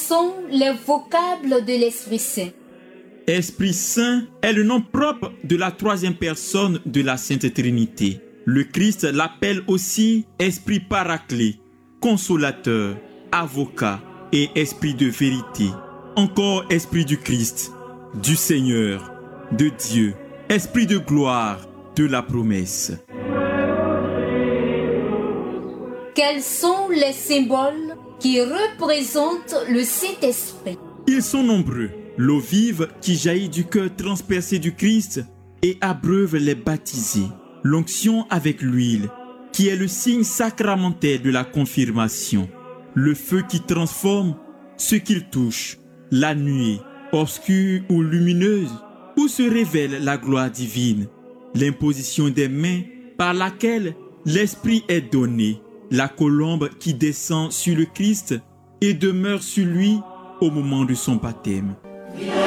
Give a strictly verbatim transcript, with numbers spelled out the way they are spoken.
sont les vocables de l'Esprit Saint? Esprit Saint est le nom propre de la troisième personne de la Sainte Trinité. Le Christ l'appelle aussi Esprit Paraclet, Consolateur, Avocat et Esprit de vérité. Encore Esprit du Christ, du Seigneur, de Dieu, Esprit de gloire, de la promesse. Quels sont les symboles qui représentent le Saint-Esprit? Ils sont nombreux. L'eau vive qui jaillit du cœur transpercé du Christ et abreuve les baptisés. L'onction avec l'huile, qui est le signe sacramentel de la confirmation. Le feu qui transforme ce qu'il touche. La nuée, obscure ou lumineuse, où se révèle la gloire divine. L'imposition des mains par laquelle l'Esprit est donné. La colombe qui descend sur le Christ et demeure sur lui au moment de son baptême.